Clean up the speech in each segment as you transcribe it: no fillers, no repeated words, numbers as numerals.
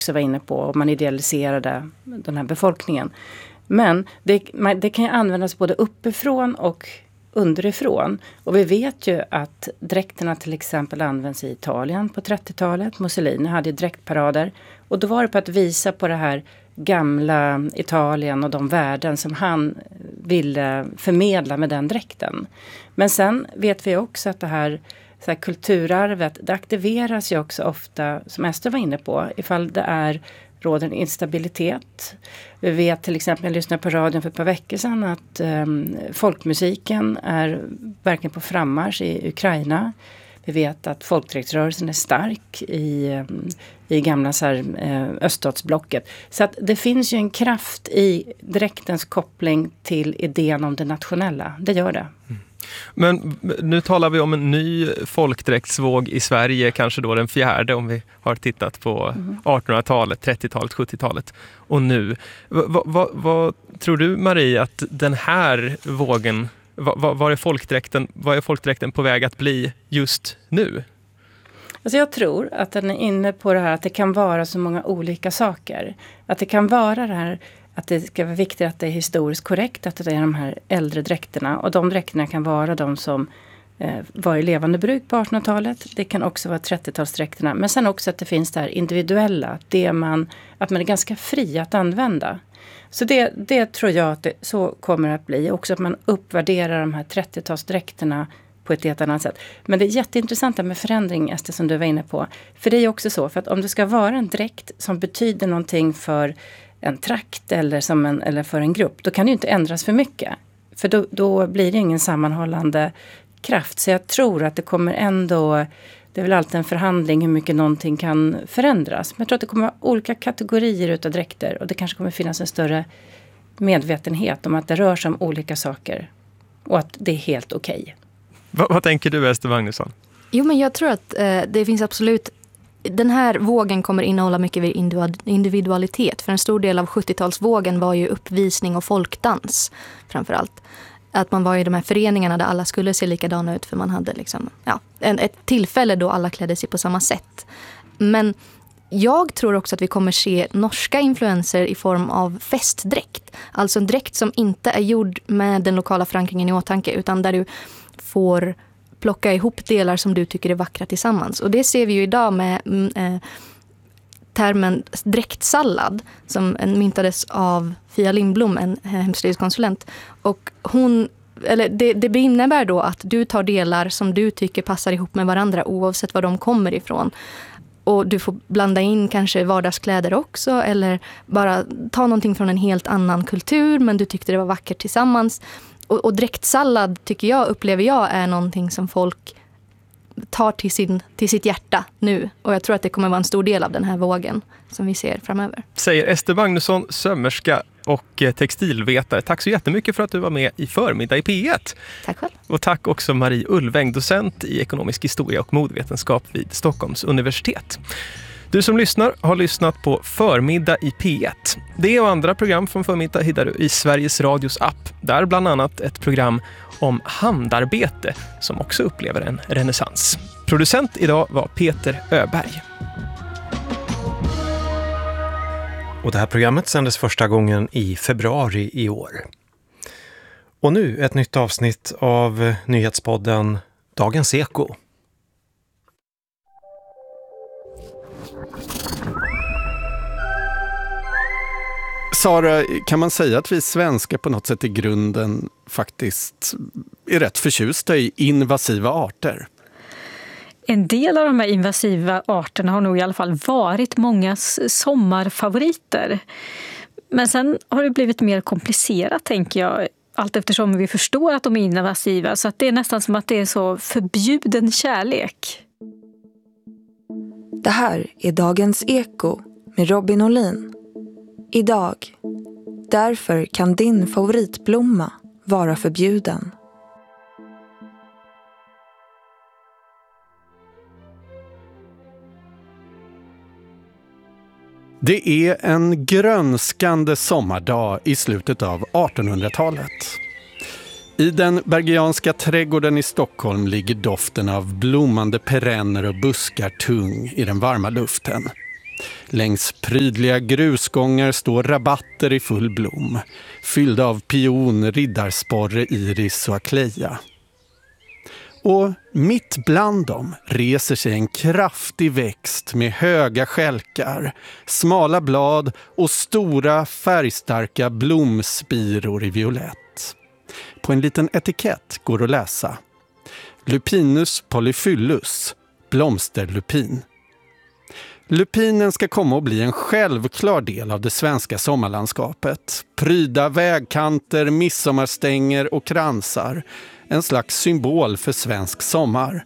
också var inne på, och man idealiserade den här befolkningen. Men det kan ju användas både uppifrån och underifrån. Och vi vet ju att dräkterna till exempel används i Italien på 30-talet. Mussolini hade ju dräktparader. Och då var det på att visa på det här gamla Italien och de värden som han ville förmedla med den dräkten. Men sen vet vi också att det här, så här kulturarvet, det aktiveras ju också ofta, som Ester var inne på, ifall det råder en instabilitet. Vi vet till exempel, jag lyssnade på radion för ett par veckor sedan, att folkmusiken är verkligen på frammarsch i Ukraina. Vi vet att folkdräktsrörelsen är stark i gamla så här, öststatsblocket. Så att det finns ju en kraft i dräktens koppling till idén om det nationella. Det gör det. Mm. Men nu talar vi om en ny folkdräktsvåg i Sverige, kanske då den fjärde om vi har tittat på 1800-talet, 30-talet, 70-talet och nu. Vad tror du, Marie, att den här vågen, vad är folkdräkten på väg att bli just nu? Alltså jag tror att den är inne på det här att det kan vara så många olika saker. Att det kan vara det här att det ska vara viktigt att det är historiskt korrekt, att det är de här äldre dräkterna. Och de dräkterna kan vara de som var i levande bruk på 1800-talet. Det kan också vara 30-talsdräkterna. Men sen också att det finns det här individuella. Att man är ganska fri att använda. Så det tror jag att det så kommer att bli. Också att man uppvärderar de här 30-talsdräkterna på ett helt annat sätt. Men det är jätteintressant med förändring, Ester, som du var inne på. För det är också så, för att om det ska vara en dräkt som betyder någonting för en trakt eller för en grupp, då kan det ju inte ändras för mycket. För då blir det ingen sammanhållande kraft. Så jag tror att det kommer ändå, det är väl alltid en förhandling hur mycket någonting kan förändras. Men jag tror att det kommer vara olika kategorier utav dräkter, och det kanske kommer finnas en större medvetenhet om att det rör sig om olika saker och att det är helt okej. Vad tänker du, Ester Magnusson? Jo, men jag tror att det finns absolut, den här vågen kommer innehålla mycket individualitet. För en stor del av 70-talsvågen var ju uppvisning och folkdans framförallt. Att man var i de här föreningarna där alla skulle se likadana ut, för man hade liksom, ett tillfälle då alla klädde sig på samma sätt. Men jag tror också att vi kommer se norska influenser i form av festdräkt. Alltså en dräkt som inte är gjord med den lokala förankringen i åtanke, utan där du får plocka ihop delar som du tycker är vackra tillsammans. Och det ser vi ju idag med termen dräktsallad som myntades av Fia Lindblom, en hemslöjdskonsulent. Och det innebär då att du tar delar som du tycker passar ihop med varandra oavsett var de kommer ifrån. Och du får blanda in kanske vardagskläder också, eller bara ta någonting från en helt annan kultur, men du tyckte det var vackert tillsammans. Och dräktsallad upplever jag är någonting som folk tar till sitt hjärta nu. Och jag tror att det kommer vara en stor del av den här vågen som vi ser framöver. Säger Ester Magnusson, sömmerska och textilvetare. Tack så jättemycket för att du var med i Förmiddag i P1. Tack själv. Och tack också Marie Ulväng, docent i ekonomisk historia och modvetenskap vid Stockholms universitet. Du som lyssnar har lyssnat på Förmiddag i P1. Det och andra program från Förmiddag hittar du i Sveriges Radios app. Där bland annat ett program om handarbete som också upplever en renässans. Producent idag var Peter Öberg. Och det här programmet sändes första gången i februari i år. Och nu ett nytt avsnitt av nyhetspodden Dagens Eko. Sara, kan man säga att vi svenskar på något sätt i grunden faktiskt är rätt förtjusta i invasiva arter? En del av de här invasiva arterna har nog i alla fall varit mångas sommarfavoriter. Men sen har det blivit mer komplicerat, tänker jag, allt eftersom vi förstår att de är invasiva. Så att det är nästan som att det är så förbjuden kärlek. Det här är Dagens Eko med Robin Olin. Idag. Därför kan din favoritblomma vara förbjuden. Det är en grönskande sommardag i slutet av 1800-talet. I den bergianska trädgården i Stockholm ligger doften av blommande perenner och buskar tung i den varma luften. Längs prydliga grusgångar står rabatter i full blom, fyllda av pion, riddarsporre, iris och akleja. Och mitt bland dem reser sig en kraftig växt med höga skälkar, smala blad och stora färgstarka blomspiror i violett. På en liten etikett går att läsa: Lupinus polyphyllus, blomsterlupin. Lupinen ska komma att bli en självklar del av det svenska sommarlandskapet. Pryda vägkanter, midsommarstänger och kransar. En slags symbol för svensk sommar.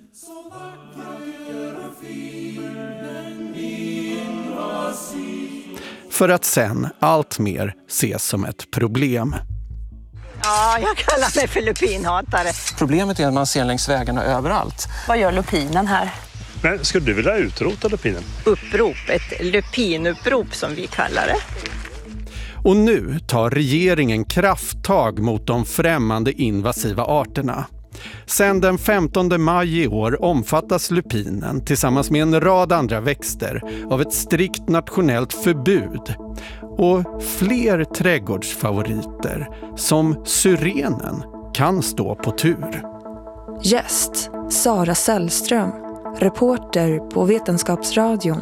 För att sen allt mer ses som ett problem. Ja, jag kallar mig för lupinhatare. Problemet är att man ser längs vägarna överallt. Vad gör lupinen här? Men skulle du vilja utrota lupinen? Upprop, ett lupinupprop som vi kallar det. Och nu tar regeringen krafttag mot de främmande invasiva arterna. Sedan den 15 maj i år omfattas lupinen tillsammans med en rad andra växter av ett strikt nationellt förbud. Och fler trädgårdsfavoriter som syrenen kan stå på tur. Gäst Sara Sällström, reporter på Vetenskapsradion.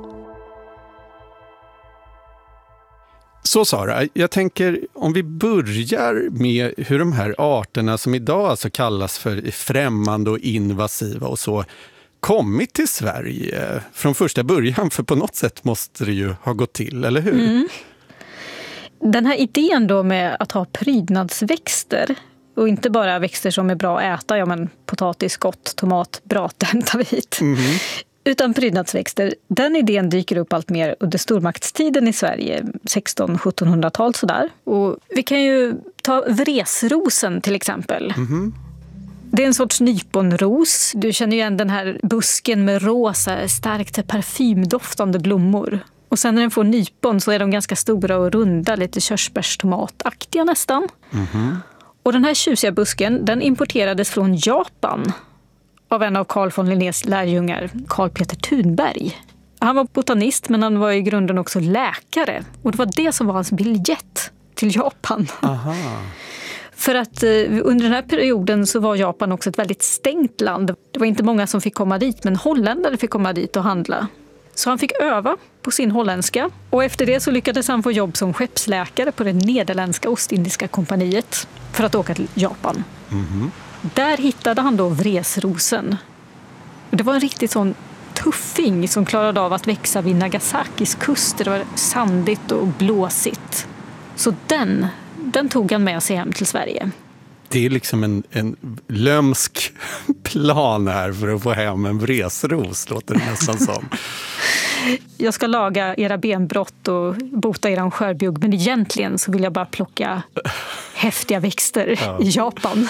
Så Sara, jag tänker om vi börjar med hur de här arterna som idag alltså kallas för främmande och invasiva och så kommit till Sverige från första början, för på något sätt måste det ju ha gått till, eller hur? Mm. Den här idén då med att ha prydnadsväxter och inte bara växter som är bra att äta, ja men potatis, gott, tomat, bra, det hämtar vi hit. Utan prydnadsväxter, den idén dyker upp allt mer under stormaktstiden i Sverige, 1600-1700-tal sådär. Och vi kan ju ta vresrosen till exempel. Det är en sorts nyponros. Du känner ju igen den här busken med rosa, starkt parfymdoftande blommor. Och sen när den får nypon så är de ganska stora och runda, lite körsbärstomataktiga nästan. Och den här tjusiga busken, den importerades från Japan av en av Carl von Linnés lärjungar, Carl Peter Thunberg. Han var botanist, men han var i grunden också läkare. Och det var det som var hans biljett till Japan. För att under den här perioden så var Japan också ett väldigt stängt land. Det var inte många som fick komma dit, men holländare fick komma dit och handla. Så han fick öva på sin holländska. Och efter det så lyckades han få jobb som skeppsläkare på det nederländska Ostindiska kompaniet för att åka till Japan. Där hittade han då vresrosen. Det var en riktigt sån tuffing som klarade av att växa vid Nagasakis kust. Det var sandigt och blåsigt. Så den tog han med sig hem till Sverige. Det är liksom en lömsk plan här för att få hem en vresros, låter det nästan som. Jag ska laga era benbrott och bota eran skörbjugg, men egentligen så vill jag bara plocka häftiga växter i Japan.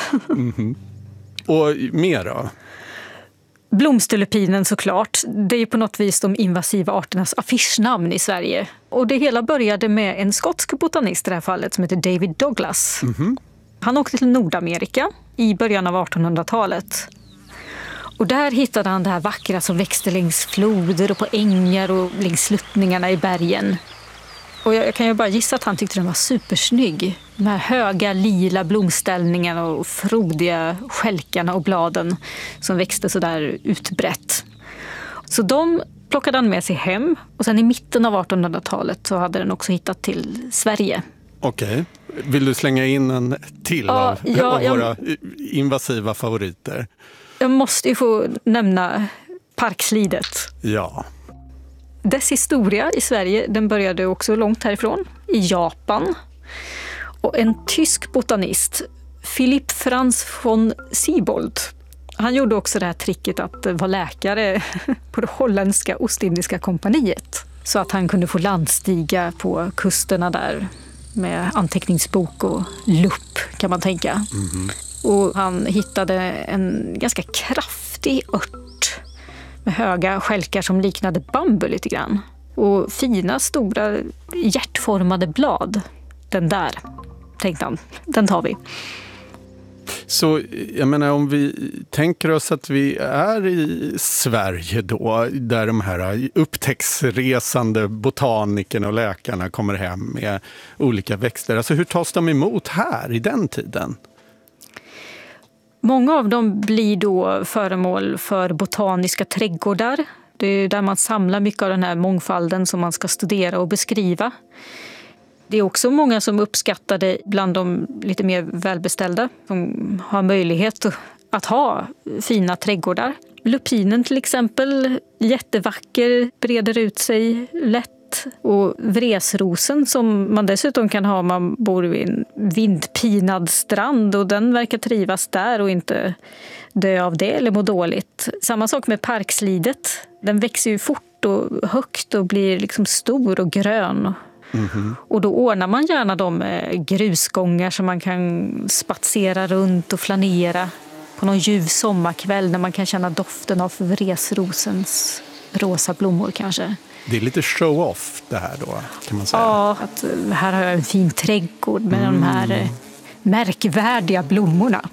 Och mer då? Blomsterlupinen såklart. Det är på något vis de invasiva arternas affischnamn i Sverige. Och det hela började med en skotsk botanist i det här fallet som heter David Douglas. Han åkte till Nordamerika i början av 1800-talet. Och där hittade han det här vackra som växte längs floder och på ängar och längs sluttningarna i bergen. Och jag kan ju bara gissa att han tyckte den var supersnygg. De här höga lila blomställningarna och frodiga skälkarna och bladen som växte så där utbrett. Så de plockade han med sig hem och sen i mitten av 1800-talet så hade den också hittat till Sverige. Okej. Vill du slänga in en till av våra invasiva favoriter? Jag måste ju få nämna parkslidet. Ja. Dess historia i Sverige, den började också långt härifrån, i Japan. Och en tysk botanist, Philipp Franz von Siebold, han gjorde också det här tricket att vara läkare på det holländska Ostindiska kompaniet. Så att han kunde få landstiga på kusterna där med anteckningsbok och lupp, kan man tänka. Och han hittade en ganska kraftig ört med höga skälkar som liknade bambu lite grann. Och fina, stora, hjärtformade blad. Den där, tänkte han. Den tar vi. Så jag menar, om vi tänker oss att vi är i Sverige då, där de här upptäcktsresande botanikerna och läkarna kommer hem med olika växter. Alltså hur tas de emot här i den tiden? Många av dem blir då föremål för botaniska trädgårdar. Det är där man samlar mycket av den här mångfalden som man ska studera och beskriva. Det är också många som uppskattar det bland de lite mer välbeställda som har möjlighet att ha fina trädgårdar. Lupinen till exempel, jättevacker, breder ut sig lätt. Och vresrosen som man dessutom kan ha om man bor vid en vindpinad strand och den verkar trivas där och inte dö av det eller må dåligt. Samma sak med parkslidet. Den växer ju fort och högt och blir liksom stor och grön. Mm-hmm. Och då ordnar man gärna dem med grusgångar så man kan spatsera runt och flanera på någon ljuv sommarkväll när man kan känna doften av vresrosens rosa blommor kanske. Det är lite show-off det här då, kan man säga. Ja, att här har jag en fin trädgård med de här märkvärdiga blommorna.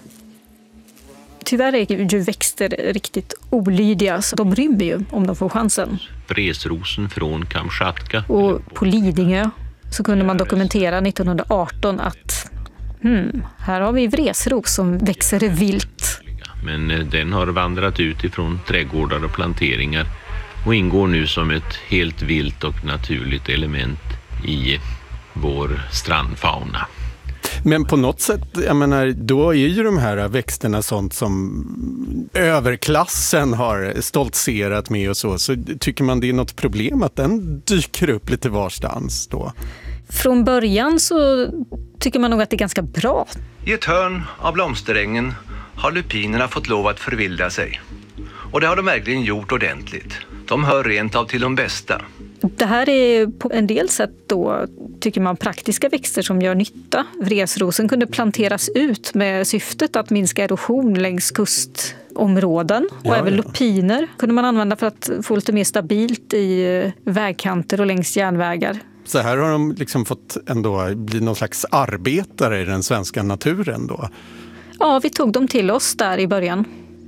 Tyvärr är ju växter riktigt olydiga, så de rymmer ju om de får chansen. Vresrosen från Kamchatka. Och på Lidingö så kunde man dokumentera 1918 att här har vi vresros som växer vilt. Men den har vandrat ut ifrån trädgårdar och planteringar och ingår nu som ett helt vilt och naturligt element i vår strandfauna. Men på något sätt, jag menar, då är ju de här växterna sånt som överklassen har stoltserat med och så tycker man det är något problem att den dyker upp lite varstans då? Från början så tycker man nog att det är ganska bra. I ett hörn av blomsterängen har lupinerna fått lov att förvilda sig. Och det har de verkligen gjort ordentligt. De hör rent av till de bästa. Det här är på en del sätt då, tycker man, praktiska växter som gör nytta. Vresrosen kunde planteras ut med syftet att minska erosion längs kustområden. Och även lupiner kunde man använda för att få lite mer stabilt i vägkanter och längs järnvägar. Så här har de liksom fått ändå bli någon slags arbetare i den svenska naturen då? Ja, vi tog dem till oss där i början.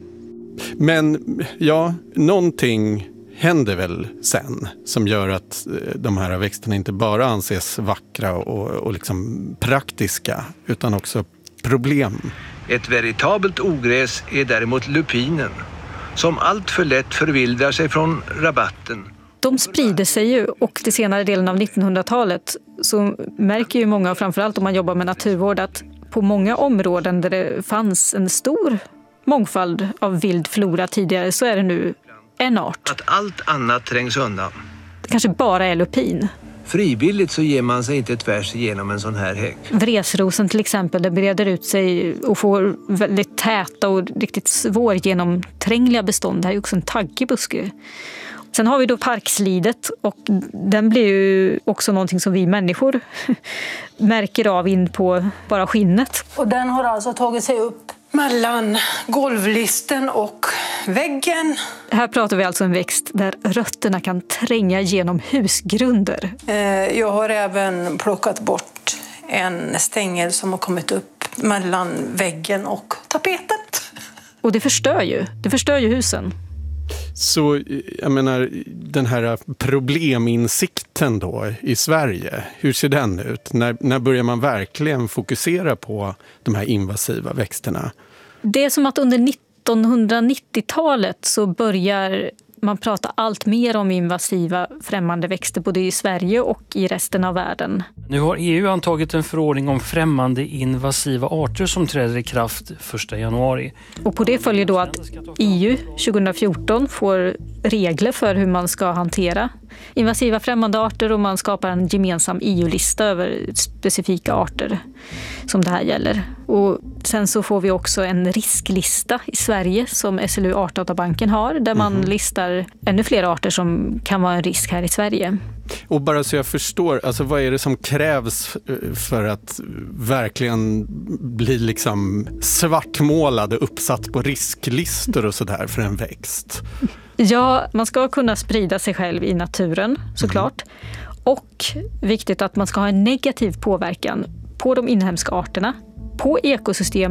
Men ja, någonting händer väl sen som gör att de här växterna inte bara anses vackra och liksom praktiska utan också problem. Ett veritabelt ogräs är däremot lupinen som allt för lätt förvildrar sig från rabatten. De sprider sig ju och till senare delen av 1900-talet så märker ju många, framförallt om man jobbar med naturvård, att på många områden där det fanns en stor mångfald av vild flora tidigare så är det nu en art. Att allt annat trängs undan. Det kanske bara är lupin. Frivilligt så ger man sig inte tvärs igenom en sån här häck. Vresrosen till exempel, det breder ut sig och får väldigt täta och riktigt svårgenomträngliga bestånd. Det här är också en taggig buske. Sen har vi då parkslidet och den blir ju också någonting som vi människor märker av in på bara skinnet. Och den har alltså tagit sig upp mellan golvlisten och väggen. Här pratar vi alltså en växt där rötterna kan tränga genom husgrunder. Jag har även plockat bort en stängel som har kommit upp mellan väggen och tapeten. Och det förstör ju husen. Så jag menar, den här probleminsikten då i Sverige, hur ser den ut? När börjar man verkligen fokusera på de här invasiva växterna? Det är som att under 1990-talet så börjar man prata allt mer om invasiva främmande växter både i Sverige och i resten av världen. Nu har EU antagit en förordning om främmande invasiva arter som träder i kraft 1 januari. Och på det följer då att EU 2014 får regler för hur man ska hantera invasiva främmande arter och man skapar en gemensam EU-lista över specifika arter som det här gäller. Och sen så får vi också en risklista i Sverige som SLU Artdatabanken har där man listar ännu fler arter som kan vara en risk här i Sverige. Och bara så jag förstår, alltså vad är det som krävs för att verkligen bli liksom svartmålad och uppsatt på risklistor och sådär för en växt? Ja, man ska kunna sprida sig själv i naturen såklart. Och viktigt att man ska ha en negativ påverkan på de inhemska arterna, på ekosystemen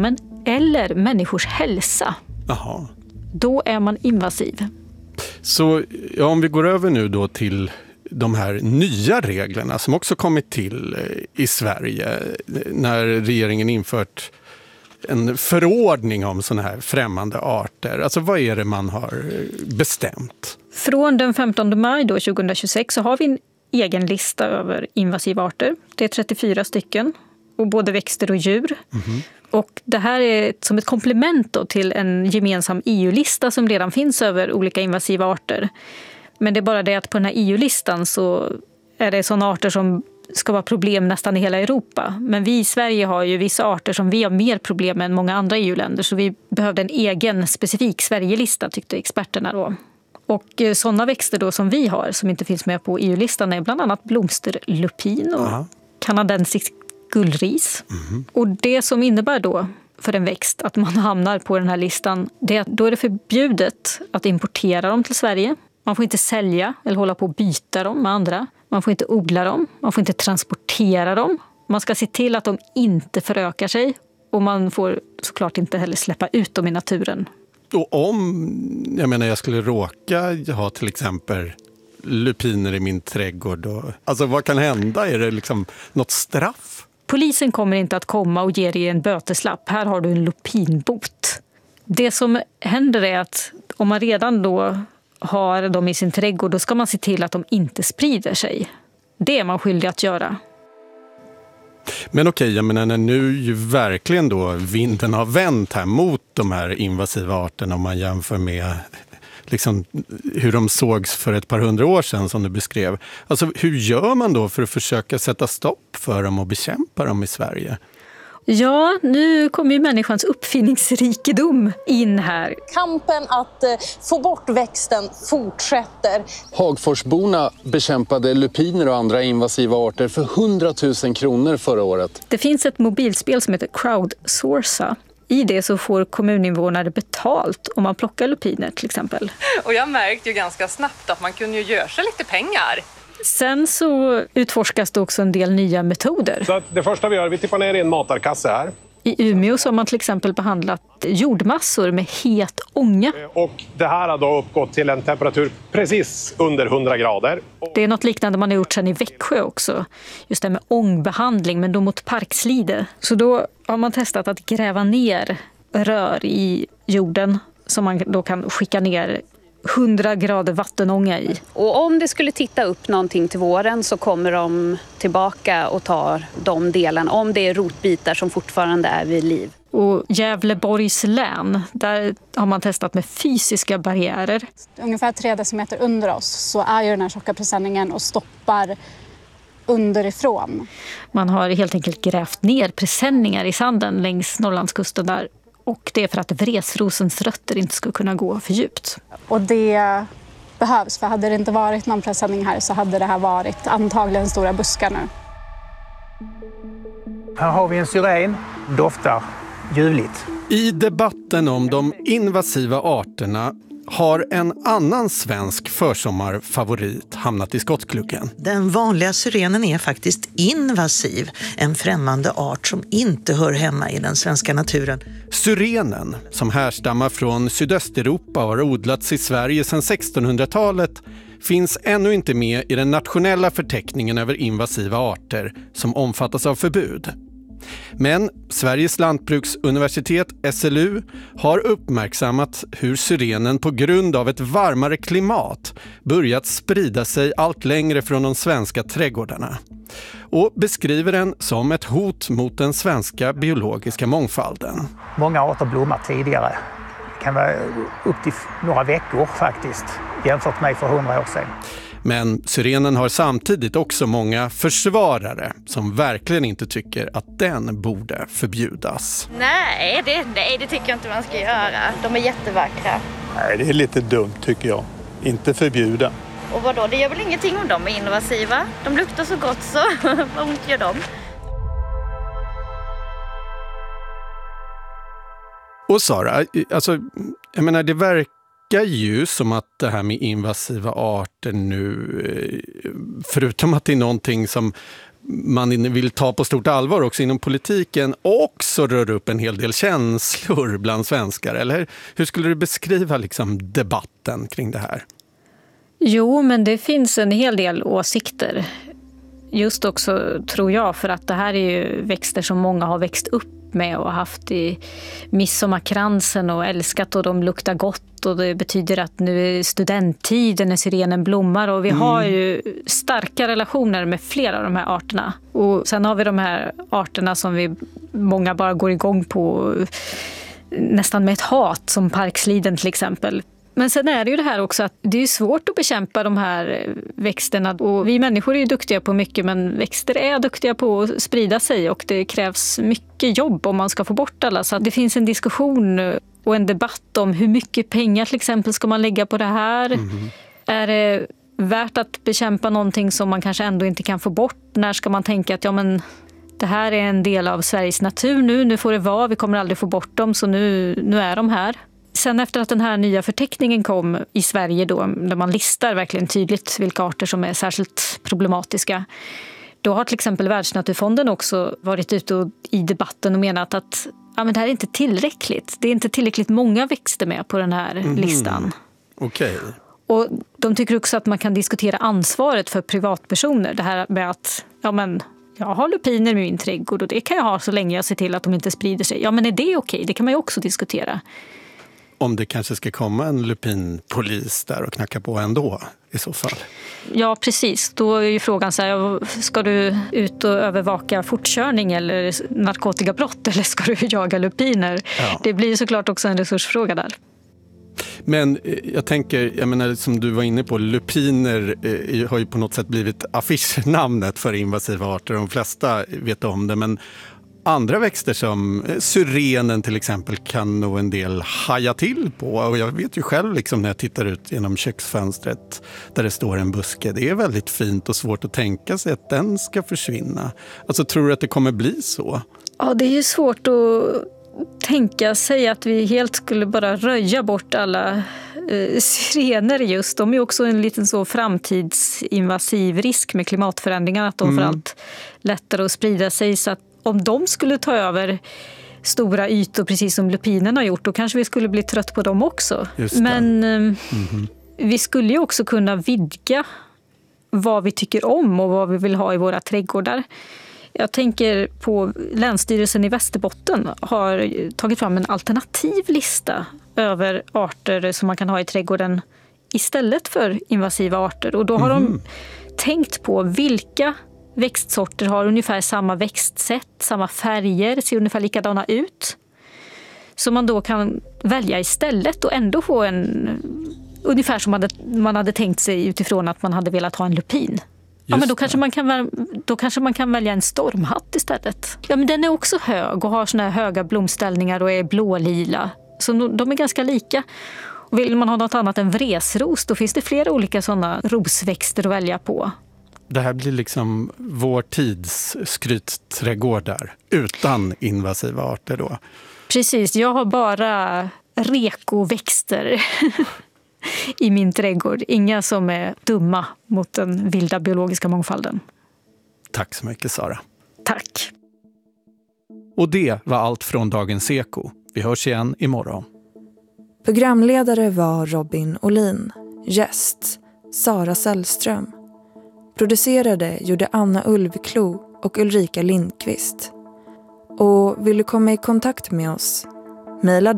eller människors hälsa. Jaha. Då är man invasiv. Så ja, om vi går över nu då till de här nya reglerna som också kommit till i Sverige när regeringen infört en förordning om såna här främmande arter. Alltså vad är det man har bestämt? Från den 15 maj då, 2026 så har vi en egen lista över invasiva arter. Det är 34 stycken, och både växter och djur. Och det här är som ett komplement då till en gemensam EU-lista som redan finns över olika invasiva arter. Men det är bara det att på den här EU-listan så är det sådana arter som ska vara problem nästan i hela Europa. Men vi i Sverige har ju vissa arter som vi har mer problem med än många andra EU-länder. Så vi behövde en egen specifik Sverigelista, tyckte experterna då. Och sådana växter då som vi har som inte finns med på EU-listan är bland annat blomsterlupin och kanadensisk gullris. Och det som innebär då för en växt att man hamnar på den här listan, det är att då är det förbjudet att importera dem till Sverige. Man får inte sälja eller hålla på att byta dem med andra. Man får inte odla dem. Man får inte transportera dem. Man ska se till att de inte förökar sig. Och man får såklart inte heller släppa ut dem i naturen. Och om jag skulle råka ha till exempel lupiner i min trädgård. Alltså vad kan hända? Är det liksom något straff? Polisen kommer inte att komma och ge dig en böteslapp. Här har du en lupinbot. Det som händer är att om man redan då har dem i sin trädgård, då ska man se till att de inte sprider sig. Det är man skyldig att göra. Men okej, jag menar när nu ju verkligen då vinden har vänt här mot de här invasiva arterna om man jämför med liksom hur de sågs för ett par hundra år sedan som du beskrev. Alltså hur gör man då för att försöka sätta stopp för dem och bekämpa dem i Sverige? Ja, nu kommer ju människans uppfinningsrikedom in här. Kampen att få bort växten fortsätter. Hagforsborna bekämpade lupiner och andra invasiva arter för 100 000 kronor förra året. Det finns ett mobilspel som heter Crowdsourca. I det så får kommuninvånare betalt om man plockar lupiner till exempel. Och jag märkte ju ganska snabbt att man kunde ju göra sig lite pengar. Sen så utforskas det också en del nya metoder. Så det första vi gör, vi tippar ner i en matarkasse här. I Umeå så har man till exempel behandlat jordmassor med het ånga. Och det här har då uppgått till en temperatur precis under 100 grader. Det är något liknande man har gjort sedan i Växjö också. Just det med ångbehandling, men då mot parkslide. Så då har man testat att gräva ner rör i jorden som man då kan skicka ner 100 grader vattenånga i. Och om det skulle titta upp någonting till våren så kommer de tillbaka och tar de delarna. Om det är rotbitar som fortfarande är vid liv. Och Gävleborgs län, där har man testat med fysiska barriärer. Ungefär 3 decimeter under oss så är ju den här tjocka presenningen och stoppar underifrån. Man har helt enkelt grävt ner presenningar i sanden längs Norrlandskusten där. Och det är för att vresrosens rötter inte ska kunna gå för djupt. Och det behövs, för hade det inte varit någon presenning här så hade det här varit antagligen stora buskar nu. Här har vi en syren, doftar ljuvligt. I debatten om de invasiva arterna har en annan svensk försommarfavorit hamnat i skottgluggen. Den vanliga syrenen är faktiskt invasiv, en främmande art som inte hör hemma i den svenska naturen. Syrenen, som härstammar från Sydösteuropa och har odlats i Sverige sedan 1600-talet, finns ännu inte med i den nationella förteckningen över invasiva arter som omfattas av förbud. Men Sveriges lantbruksuniversitet, SLU, har uppmärksammat hur syrenen på grund av ett varmare klimat börjat sprida sig allt längre från de svenska trädgårdarna och beskriver den som ett hot mot den svenska biologiska mångfalden. Många arter blommar tidigare. Det kan vara upp till några veckor faktiskt, jämfört med för 100 år sedan. Men syrenen har samtidigt också många försvarare som verkligen inte tycker att den borde förbjudas. Nej, det tycker jag inte man ska göra. De är jättevackra. Nej, det är lite dumt tycker jag. Inte förbjuda. Och vadå, det gör väl ingenting om de är invasiva? De luktar så gott så, vad ont gör de? Och Sara, alltså, jag menar det verkar ju som att det här med invasiva arter nu, förutom att det är någonting som man vill ta på stort allvar också inom politiken också rör upp en hel del känslor bland svenskar. Eller hur skulle du beskriva liksom debatten kring det här? Jo, men det finns en hel del åsikter. Just också, tror jag, för att det här är ju växter som många har växt upp med och haft i midsommarkransen och älskat, och de luktar gott, och det betyder att nu är studenttiden när syrenen blommar, och vi har ju starka relationer med flera av de här arterna. Och sen har vi de här arterna som många bara går igång på nästan med ett hat, som parksliden till exempel. Men sen är det ju det här också att det är svårt att bekämpa de här växterna. Och vi människor är ju duktiga på mycket, men växter är duktiga på att sprida sig, och det krävs mycket jobb om man ska få bort alla. Så att det finns en diskussion och en debatt om hur mycket pengar till exempel ska man lägga på det här. Är det värt att bekämpa någonting som man kanske ändå inte kan få bort? När ska man tänka att det här är en del av Sveriges natur nu får det vara, vi kommer aldrig få bort dem, så nu är de här. Sen efter att den här nya förteckningen kom i Sverige då, där man listar verkligen tydligt vilka arter som är särskilt problematiska, då har till exempel Världsnaturfonden också varit ute i debatten och menat att men det här är inte tillräckligt. Det är inte tillräckligt många växter med på den här listan. Okej. Och de tycker också att man kan diskutera ansvaret för privatpersoner. Det här med att jag har lupiner i min trädgård, och det kan jag ha så länge jag ser till att de inte sprider sig. Ja, men är det okej? Det kan man ju också diskutera. Om det kanske ska komma en lupinpolis där och knacka på ändå i så fall. Ja, precis. Då är ju frågan så här, ska du ut och övervaka fortkörning eller narkotikabrott, eller ska du jaga lupiner? Ja. Det blir ju såklart också en resursfråga där. Men jag tänker, som du var inne på, lupiner har ju på något sätt blivit affischnamnet för invasiva arter. De flesta vet om det, men andra växter som syrenen till exempel kan nog en del haja till på. Och jag vet ju själv när jag tittar ut genom köksfönstret där det står en buske. Det är väldigt fint och svårt att tänka sig att den ska försvinna. Alltså, tror du att det kommer bli så? Ja, det är ju svårt att tänka sig att vi helt skulle bara röja bort alla syrener just. De är också en liten så framtidsinvasiv risk med klimatförändringar, att de får allt lättare att sprida sig, så att om de skulle ta över stora ytor precis som lupinerna har gjort, då kanske vi skulle bli trött på dem också. Men vi skulle ju också kunna vidga vad vi tycker om och vad vi vill ha i våra trädgårdar. Jag tänker på Länsstyrelsen i Västerbotten har tagit fram en alternativ lista över arter som man kan ha i trädgården istället för invasiva arter. Och då har de tänkt på vilka växtsorter har ungefär samma växtsätt, samma färger, ser ungefär likadana ut. Så man då kan välja istället och ändå få ungefär som man hade tänkt sig utifrån att man hade velat ha en lupin. Ja, men då kanske man kan välja en stormhatt istället. Ja, men den är också hög och har såna här höga blomställningar och är blålila. Så de är ganska lika. Och vill man ha något annat än vresros, då finns det flera olika sådana rosväxter att välja på. Det här blir vår tids skrytträdgårdar utan invasiva arter då. Precis, jag har bara rekoväxter i min trädgård. Inga som är dumma mot den vilda biologiska mångfalden. Tack så mycket, Sara. Tack. Och det var allt från Dagens Eko. Vi hörs igen imorgon. Programledare var Robin Olin. Gäst Sara Sällström. Producerade gjorde Anna Ulvklo och Ulrika Lindqvist. Och vill du komma i kontakt med oss? Maila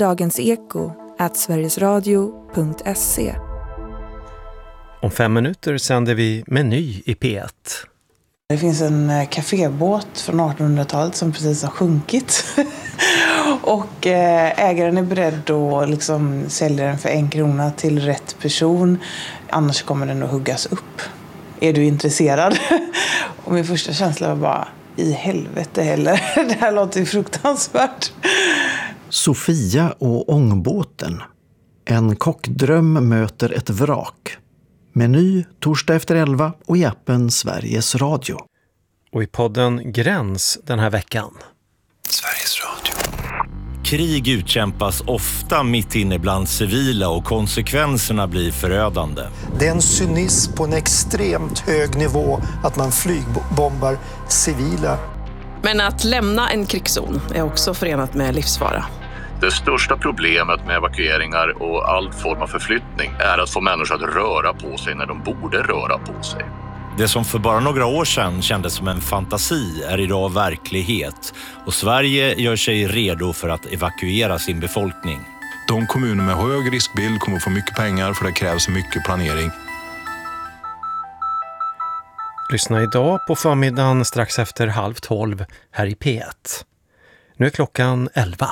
dagenseko@sverigesradio.se. Om 5 minuter sänder vi Meny i P1. Det finns en kafébåt från 1800-talet som precis har sjunkit. Och ägaren är beredd att sälja den för 1 krona till rätt person. Annars kommer den att huggas upp. Är du intresserad? Och min första känsla var bara, i helvete heller. Det här låter ju fruktansvärt. Sofia och ångbåten. En kockdröm möter ett vrak. Meny torsdag efter 11 och i appen Sveriges Radio. Och i podden Gräns den här veckan. Sveriges Radio. Krig utkämpas ofta mitt inne bland civila och konsekvenserna blir förödande. Det är en cynism på en extremt hög nivå att man flygbombar civila. Men att lämna en krigszon är också förenat med livsfara. Det största problemet med evakueringar och all form av förflyttning är att få människor att röra på sig när de borde röra på sig. Det som för bara några år sedan kändes som en fantasi är idag verklighet. Och Sverige gör sig redo för att evakuera sin befolkning. De kommuner med hög riskbild kommer få mycket pengar för det krävs mycket planering. Lyssna idag på förmiddagen strax efter 11:30 här i P1. Nu är klockan 11.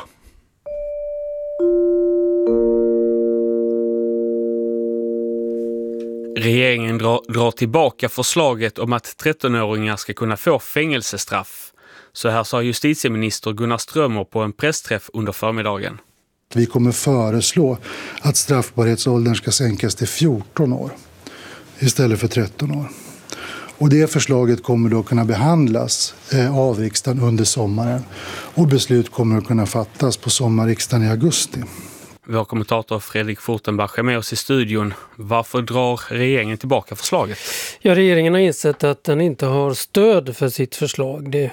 Regeringen drar tillbaka förslaget om att 13-åringar ska kunna få fängelsestraff. Så här sa justitieminister Gunnar Strömmer på en pressträff under förmiddagen. Vi kommer föreslå att straffbarhetsåldern ska sänkas till 14 år istället för 13 år. Och det förslaget kommer då kunna behandlas av riksdagen under sommaren. Och beslut kommer att kunna fattas på sommarriksdagen i augusti. Vår kommentator Fredrik Fortenbach är med oss i studion. Varför drar regeringen tillbaka förslaget? Ja, regeringen har insett att den inte har stöd för sitt förslag. Det är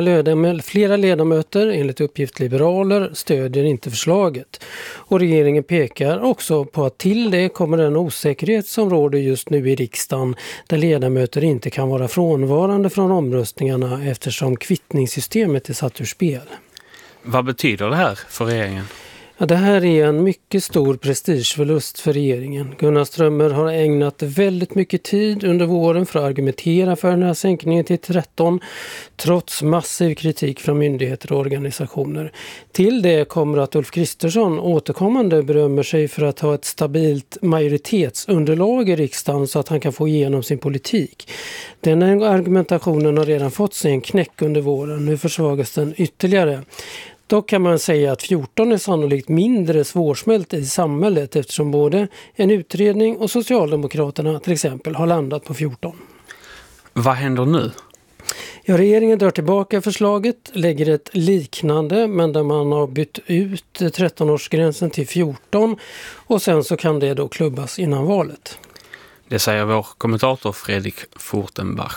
flera ledamöter, enligt uppgift liberaler, stödjer inte förslaget. Och regeringen pekar också på att till det kommer den osäkerhet som råder just nu i riksdagen, där ledamöter inte kan vara frånvarande från omröstningarna eftersom kvittningssystemet är satt ur spel. Vad betyder det här för regeringen? Ja, det här är en mycket stor prestigeförlust för regeringen. Gunnar Strömmer har ägnat väldigt mycket tid under våren för att argumentera för den här sänkningen till 13, trots massiv kritik från myndigheter och organisationer. Till det kommer att Ulf Kristersson återkommande berömmer sig för att ha ett stabilt majoritetsunderlag i riksdagen så att han kan få igenom sin politik. Den argumentationen har redan fått sig en knäck under våren. Nu försvagas den ytterligare. Dock kan man säga att 14 är sannolikt mindre svårsmält i samhället eftersom både en utredning och Socialdemokraterna till exempel har landat på 14. Vad händer nu? Ja, regeringen drar tillbaka förslaget, lägger ett liknande men där man har bytt ut 13-årsgränsen till 14 och sen så kan det då klubbas innan valet. Det säger vår kommentator Fredrik Fortenbach.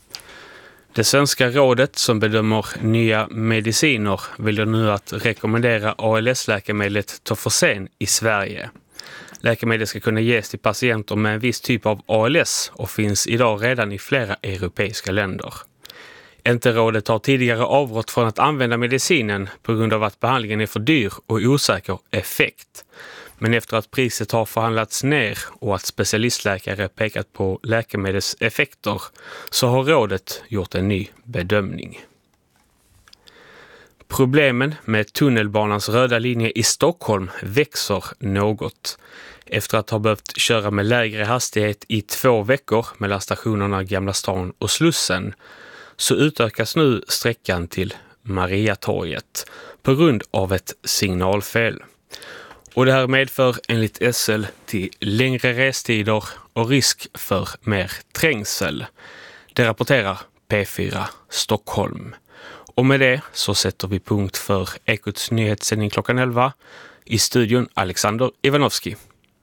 Det svenska rådet som bedömer nya mediciner vill nu att rekommendera ALS-läkemedlet Tofersen i Sverige. Läkemedlet ska kunna ges till patienter med en viss typ av ALS och finns idag redan i flera europeiska länder. NT-rådet har tidigare avrått från att använda medicinen på grund av att behandlingen är för dyr och osäker effekt. Men efter att priset har förhandlats ner och att specialistläkare pekat på läkemedels effekter så har rådet gjort en ny bedömning. Problemen med tunnelbanans röda linje i Stockholm växer något. Efter att ha behövt köra med lägre hastighet i 2 veckor mellan stationerna Gamla stan och Slussen så utökas nu sträckan till Mariatorget på grund av ett signalfel. Och det här medför enligt SL till längre restider och risk för mer trängsel. Det rapporterar P4 Stockholm. Och med det så sätter vi punkt för Ekots nyhetssändning klockan 11. I studion Alexander Ivanovski.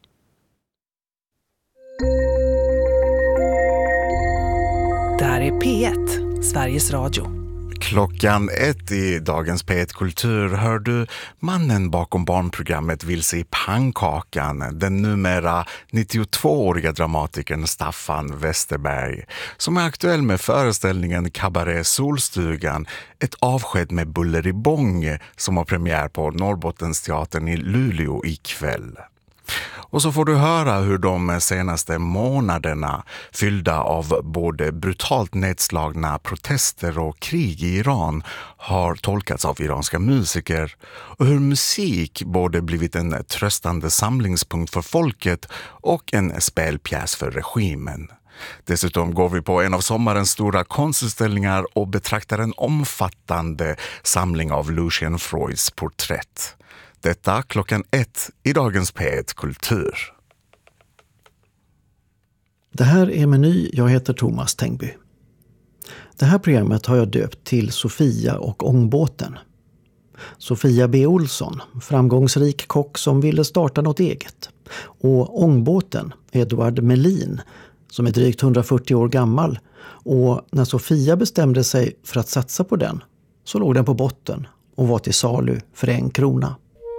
Det här är P1, Sveriges Radio. Klockan 1 i dagens P1 Kultur hör du mannen bakom barnprogrammet Vilse i pannkakan, den numera 92-åriga dramatikern Staffan Westerberg, som är aktuell med föreställningen Kabaré Solstugan, ett avsked med buller i bång som har premiär på Norrbottensteatern i Luleå ikväll. Och så får du höra hur de senaste månaderna, fyllda av både brutalt nedslagna protester och krig i Iran, har tolkats av iranska musiker och hur musik både blivit en tröstande samlingspunkt för folket och en spelpjäs för regimen. Dessutom går vi på en av sommarens stora konstutställningar och betraktar en omfattande samling av Lucien Freuds porträtt. Detta klockan 1 i dagens P1 Kultur. Det här är Meny, jag heter Thomas Tengby. Det här programmet har jag döpt till Sofia och ångbåten. Sofia B. Olsson, framgångsrik kock som ville starta något eget. Och ångbåten, Edvard Melin, som är drygt 140 år gammal. Och när Sofia bestämde sig för att satsa på den så låg den på botten och var till salu för 1 krona.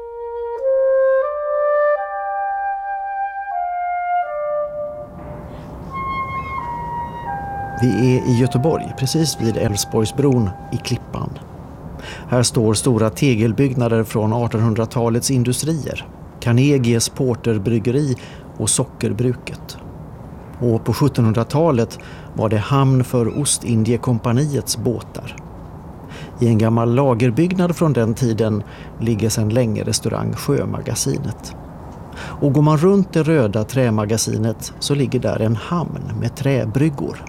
Vi är i Göteborg, precis vid Älvsborgsbron i Klippan. Här står stora tegelbyggnader från 1800-talets industrier. Carnegies porterbryggeri och sockerbruket. Och på 1700-talet var det hamn för Ostindiekompaniets båtar. I en gammal lagerbyggnad från den tiden ligger sedan länge restaurang Sjömagasinet. Och går man runt det röda trämagasinet så ligger där en hamn med träbryggor.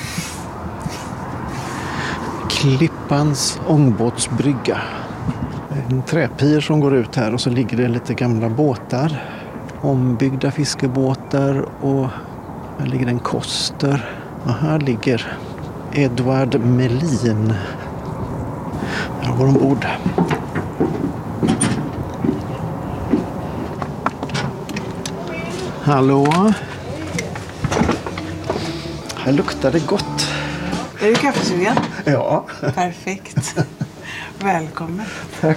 Klippans ångbåtsbrygga. En träpir som går ut här och så ligger det lite gamla båtar. Ombyggda fiskebåtar och här ligger en koster. Och här ligger Edvard Melin. Jag går ombord. Hallå? Här luktar det gott. Är du kaffesugen? Ja. Perfekt. Välkommen. Tack.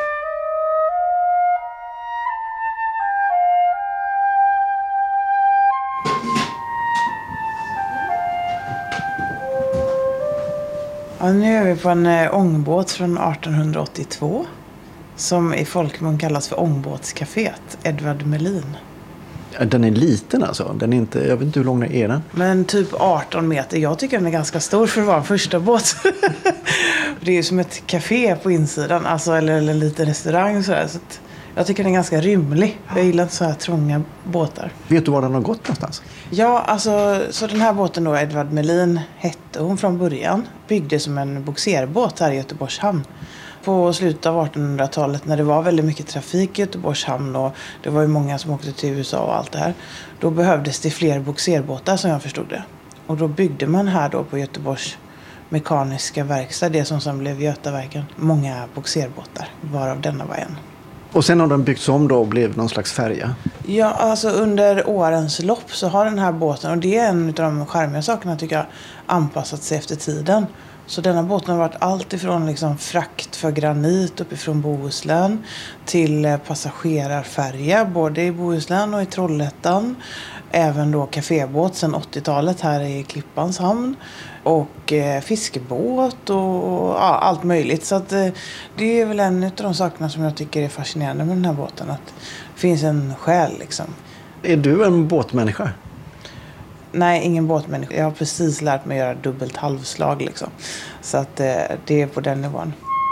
Ja, nu är vi på en ångbåt från 1882 som i folkmun kallas för ångbåtscaféet, Edvard Melin. Den är liten alltså. Den är inte, jag vet inte hur lång är den. Men typ 18 meter. Jag tycker den är ganska stor för att vara en första båt. Det är ju som ett café på insidan. Alltså, eller en liten restaurang. Så att jag tycker den är ganska rymlig. Jag gillar inte så här trånga båtar. Vet du var den har gått någonstans? Ja, alltså så den här båten då, Edvard Melin, hette hon från början. Byggde som en bogserbåt här i Göteborgs hamn. På slutet av 1800-talet när det var väldigt mycket trafik i Göteborgs hamn och det var ju många som åkte till USA och allt det här. Då behövdes det fler bogserbåtar som jag förstod det. Och då byggde man här då på Göteborgs mekaniska verkstad, det som blev Götaverken, många bogserbåtar, varav denna var en. Och sen har den byggts om då och blev någon slags färja? Ja, alltså under årens lopp så har den här båten, och det är en av de charmiga sakerna tycker jag, anpassat sig efter tiden. Så denna båten har varit allt ifrån liksom frakt för granit uppifrån Bohuslän till passagerarfärja både i Bohuslän och i Trollhättan. Även då kafébåt sedan 80-talet här i Klippans hamn. Och fiskebåt och ja, allt möjligt. Så att, det är väl en av de sakerna som jag tycker är fascinerande med den här båten. Att det finns en själ liksom. Är du en båtmänniska? Nej, ingen båtmänniska. Jag har precis lärt mig göra dubbelt halvslag liksom. Så att det är på den nivån.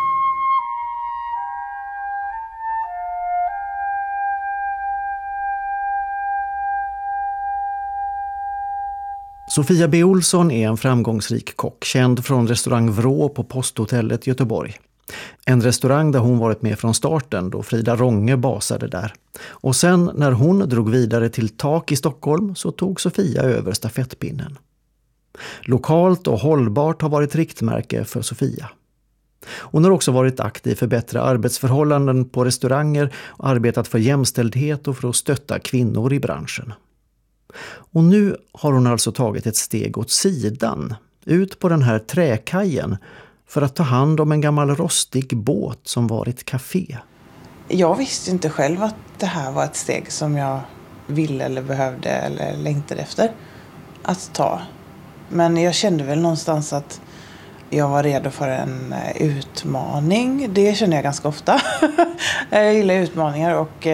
Sofia B. Olsson är en framgångsrik kock, känd från restaurang Vrå på Posthotellet Göteborg. En restaurang där hon varit med från starten då Frida Ronge basade där. Och sen när hon drog vidare till Tak i Stockholm så tog Sofia över stafettpinnen. Lokalt och hållbart har varit riktmärke för Sofia. Hon har också varit aktiv för bättre arbetsförhållanden på restauranger och arbetat för jämställdhet och för att stötta kvinnor i branschen. Och nu har hon alltså tagit ett steg åt sidan, ut på den här träkajen för att ta hand om en gammal rostig båt som varit café. Jag visste inte själv att det här var ett steg som jag ville eller behövde eller längtade efter att ta. Men jag kände väl någonstans att jag var redo för en utmaning. Det känner jag ganska ofta. Jag gillar utmaningar och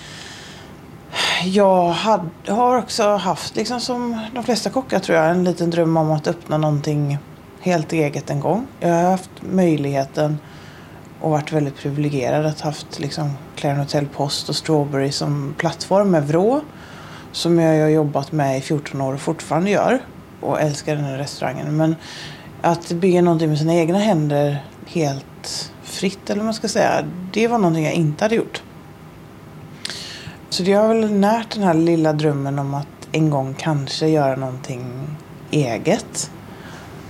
jag har också haft, liksom som de flesta kockar tror jag, en liten dröm om att öppna någonting helt eget en gång. Jag har haft möjligheten och varit väldigt privilegierad att ha haft liksom Clarion Hotel Post och Strawberry som plattform med Vrå som jag har jobbat med i 14 år och fortfarande gör och älskar den här restaurangen. Men att bygga någonting med sina egna händer helt fritt eller vad man ska säga, det var någonting jag inte hade gjort. Så det har väl närt den här lilla drömmen om att en gång kanske göra någonting eget.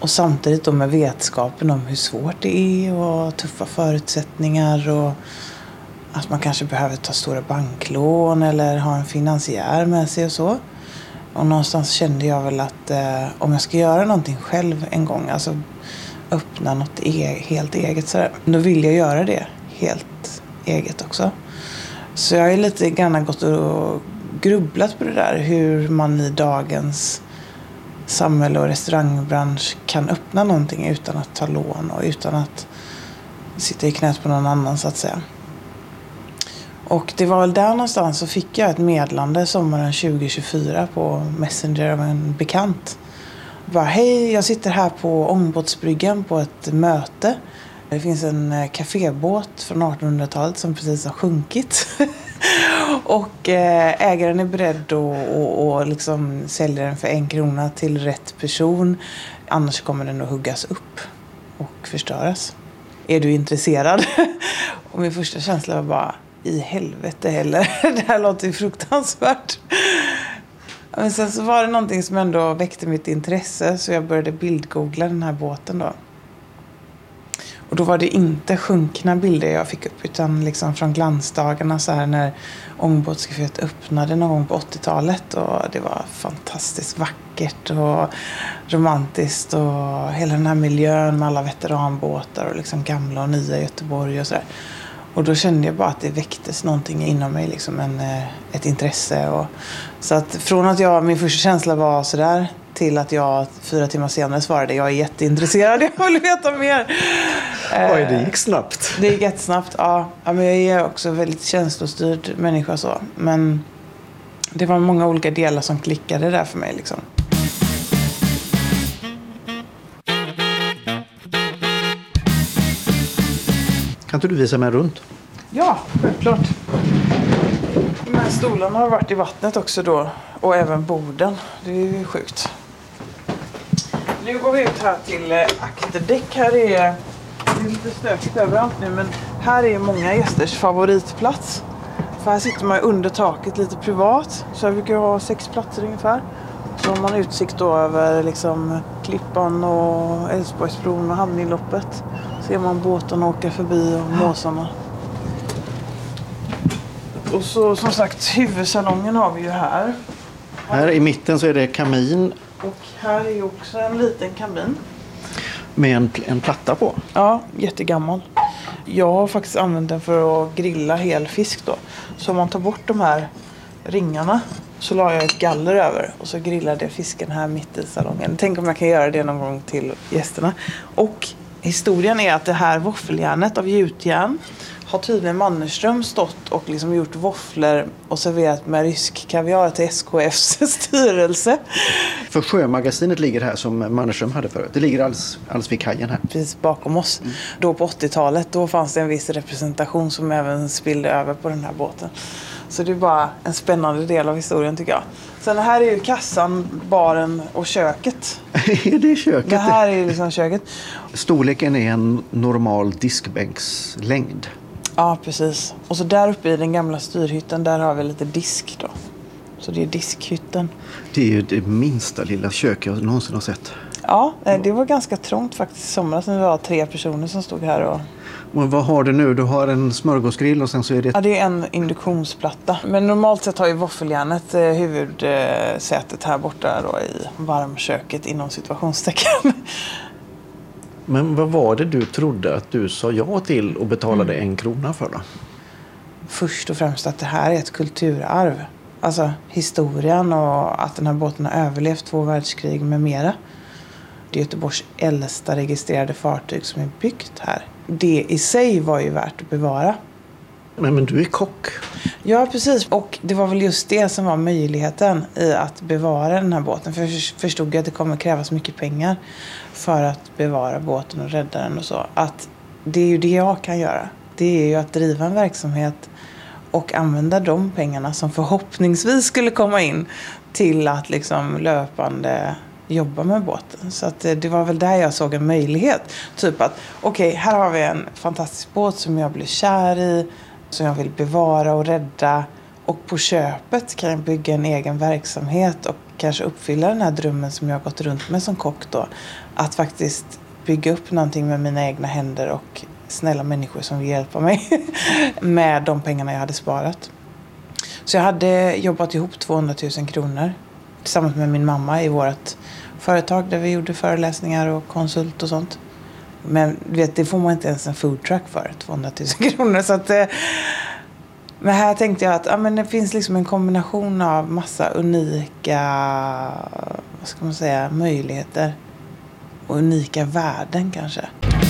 Och samtidigt då med vetskapen om hur svårt det är och tuffa förutsättningar och att man kanske behöver ta stora banklån eller ha en finansiär med sig och så. Och någonstans kände jag väl att om jag ska göra någonting själv en gång, alltså öppna något helt eget så då vill jag göra det helt eget också. Så jag har lite grann gått och grubblat på det där, hur man i dagens samhälle och restaurangbransch kan öppna någonting utan att ta lån och utan att sitta i knät på någon annan så att säga. Och det var väl där någonstans så fick jag ett meddelande sommaren 2024 på Messenger av en bekant. Bara, hej, jag sitter här på Ångbåtsbryggan på ett möte. Det finns en kafébåt från 1800-talet som precis har sjunkit. Och ägaren är beredd att liksom sälja den för 1 krona till rätt person. Annars kommer den att huggas upp och förstöras. Är du intresserad? Och min första känsla var bara, i helvete heller. Det här låter ju fruktansvärt. Men sen så var det någonting som ändå väckte mitt intresse. Så jag började bildgoogla den här båten då. Och då var det inte sjunkna bilder jag fick upp. Utan liksom från glansdagarna så här när Ångbåtscaféet öppnade någon gång på 80-talet. Och det var fantastiskt vackert och romantiskt. Och hela den här miljön med alla veteranbåtar och liksom gamla och nya Göteborg och sådär. Och då kände jag bara att det väcktes någonting inom mig, liksom ett intresse. Och, så att från att min första känsla var sådär till att jag 4 timmar senare svarade jag är jätteintresserad, jag vill veta mer. Oj, det gick snabbt. Det gick jättesnabbt, ja. Men jag är också väldigt känslostyrd människa så. Men det var många olika delar som klickade där för mig liksom. Kan inte du visa mig runt? Ja, självklart. De här stolarna har varit i vattnet också då. Och även borden. Det är ju sjukt. Nu går vi ut här till akterdäck. Här är lite stökigt överallt nu. Men här är många gästers favoritplats. För här sitter man under taket lite privat. Så jag brukar ha 6 platser ungefär. Så har man utsikt då över liksom Klippan och Älvsborgsbron och Hamninloppet. Ser man båten åka förbi och måsarna. Och så som sagt, huvudsalongen har vi ju här. Här i mitten så är det kamin. Och här är ju också en liten kamin. Med en platta på. Ja, jättegammal. Jag har faktiskt använt den för att grilla hel fisk då. Så om man tar bort de här ringarna så la jag ett galler över. Och så grillade jag fisken här mitt i salongen. Tänk om jag kan göra det någon gång till gästerna. Och historien är att det här våffeljärnet av gjutjärn har tydligen Mannerström stått och liksom gjort våfflor och serverat med rysk kaviar till SKFs styrelse. För sjömagasinet ligger här som Mannerström hade förut. Det ligger alls vid kajen här. Precis bakom oss. Då på 80-talet då fanns det en viss representation som även spillde över på den här båten. Så det är bara en spännande del av historien tycker jag. Sen här är ju kassan, baren och köket. Är det köket? Det här är liksom köket. Storleken är en normal diskbänkslängd. Ja, precis. Och så där uppe i den gamla styrhytten, där har vi lite disk då. Så det är diskhytten. Det är ju det minsta lilla kök jag någonsin har sett. Ja, det var ganska trångt faktiskt i somras när det var 3 personer som stod här och... Och vad har du nu? Du har en smörgåsgrill och sen så är det... Ja, det är en induktionsplatta. Men normalt sett har ju våffeljärnet huvudsätet här borta då i varmköket inom situationstecken. Men vad var det du trodde att du sa ja till och betalade 1 krona för då? Först och främst att det här är ett kulturarv. Alltså historien och att den här båten har överlevt 2 världskrig med mera. Det är Göteborgs äldsta registrerade fartyg som är byggt här. Det i sig var ju värt att bevara. Men du är kock. Ja, precis. Och det var väl just det som var möjligheten i att bevara den här båten. För jag förstod att det kommer krävas mycket pengar för att bevara båten och rädda den och så. Att det är ju det jag kan göra. Det är ju att driva en verksamhet och använda de pengarna som förhoppningsvis skulle komma in till att liksom löpande jobba med båten. Så att det var väl där jag såg en möjlighet. Typ att okej, här har vi en fantastisk båt som jag blir kär i, som jag vill bevara och rädda. Och på köpet kan jag bygga en egen verksamhet och kanske uppfylla den här drömmen som jag har gått runt med som kock då. Att faktiskt bygga upp någonting med mina egna händer och snälla människor som vill hjälpa mig med de pengarna jag hade sparat. Så jag hade jobbat ihop 200 000 kronor tillsammans med min mamma i vårt företag där vi gjorde föreläsningar och konsult och sånt. Men det får man inte ens en food truck för, 200 000 kronor. Så att, men här tänkte jag att men det finns liksom en kombination av massa unika, vad ska man säga, möjligheter och unika värden kanske.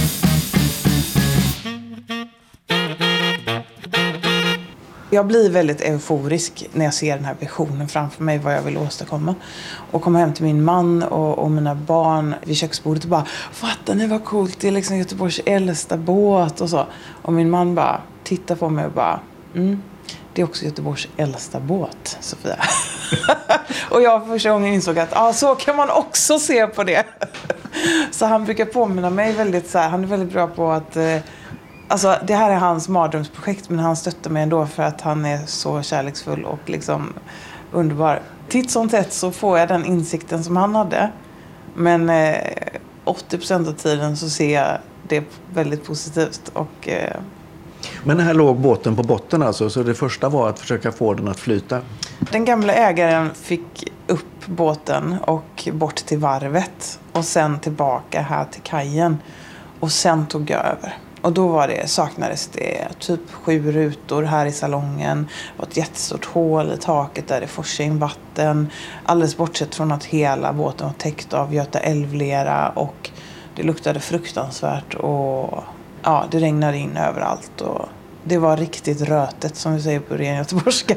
Jag blir väldigt euforisk när jag ser den här visionen framför mig, vad jag vill åstadkomma. Och kommer hem till min man och mina barn vid köksbordet och bara, fattar ni vad coolt, det är liksom Göteborgs äldsta båt och så. Och min man bara tittar på mig och bara, det är också Göteborgs äldsta båt, Sofia. Och jag första gången insåg att så kan man också se på det. Så han brukar påminna mig väldigt så här, han är väldigt bra på att alltså det här är hans mardrömsprojekt, men han stöttar mig ändå för att han är så kärleksfull och liksom underbar. Titt som tätt så får jag den insikten som han hade. Men 80% av tiden så ser jag det väldigt positivt. Och, Men här låg båten på botten alltså, så det första var att försöka få den att flyta? Den gamla ägaren fick upp båten och bort till varvet och sen tillbaka här till kajen. Och sen tog jag över. Och då saknades det typ 7 rutor här i salongen. Det var ett jättestort hål i taket där det forsade in vatten. Alldeles bortsett från att hela båten var täckt av Göta älvlera och det luktade fruktansvärt och det regnade in överallt. Och det var riktigt rötet som vi säger på ren göteborgska.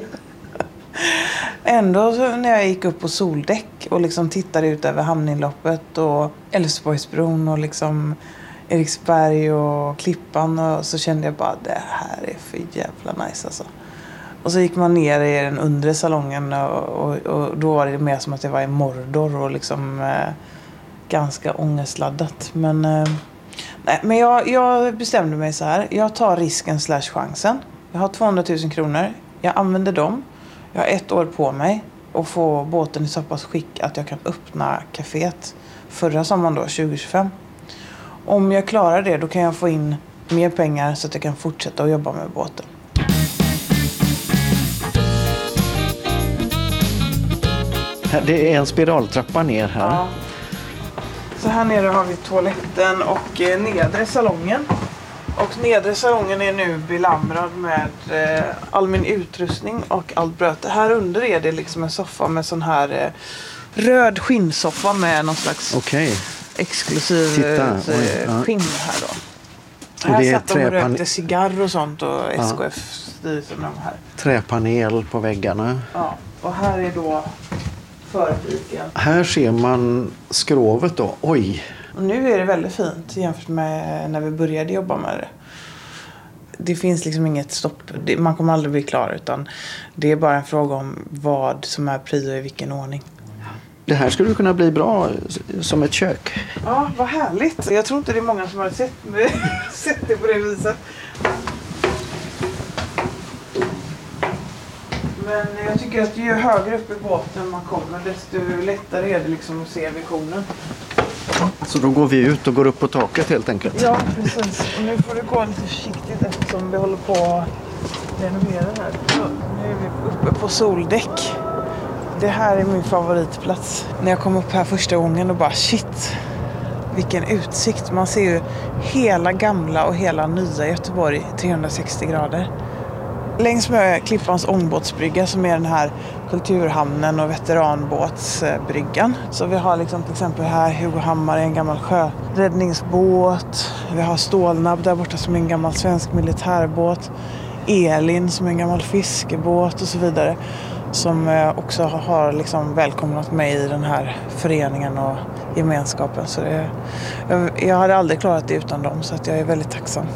Ändå så när jag gick upp på soldäck och liksom tittade ut över hamninloppet och Älvsborgsbron och liksom Eriksberg och Klippan och så kände jag bara det här är för jävla nice alltså. Och så gick man ner i den undre salongen och då var det mer som att jag var i Mordor och liksom ganska ångestladdat. Men jag bestämde mig så här. Jag tar risken / chansen. Jag har 200 000 kronor. Jag använder dem. Jag har 1 år på mig och få båten i så pass skick att jag kan öppna kaféet förra sommaren då, 2025. Om jag klarar det, då kan jag få in mer pengar så att jag kan fortsätta att jobba med båten. Det är en spiraltrappa ner här. Ja. Så här nere har vi toaletten och nedre salongen. Och nedre salongen är nu belamrad med all min utrustning och allt bröte. Här under är det liksom en soffa med sån här röd skinnsoffa med någon slags exklusiv skinn här då. Och här satt de och rökte cigarr och sånt och SKF-styrelsen de här. Träpanel på väggarna. Ja, och här är då förfiken. Här ser man skrovet då. Oj! Och nu är det väldigt fint jämfört med när vi började jobba med det. Det finns liksom inget stopp. Man kommer aldrig bli klar utan det är bara en fråga om vad som är prio i vilken ordning. Det här skulle kunna bli bra som ett kök. Ja, vad härligt. Jag tror inte det är många som har sett det på det viset. Men jag tycker att ju högre upp i båten man kommer desto lättare är det liksom att se visionen. Så då går vi ut och går upp på taket helt enkelt. Ja, precis. Och nu får du gå lite försiktigt eftersom vi håller på att renovera här. Så nu är vi uppe på soldäck. Det här är min favoritplats. När jag kom upp här första gången och bara shit, vilken utsikt. Man ser ju hela gamla och hela nya Göteborg 360 grader. Längs med Klippans ångbåtsbrygga som är den här kulturhamnen och veteranbåtsbryggan. Så vi har liksom till exempel här Hugo Hammar, en gammal sjöräddningsbåt. Vi har Stålnabb där borta som är en gammal svensk militärbåt. Elin som är en gammal fiskebåt och så vidare. Som också har liksom välkomnat mig i den här föreningen och gemenskapen. Så jag hade aldrig klarat det utan dem så att jag är väldigt tacksam.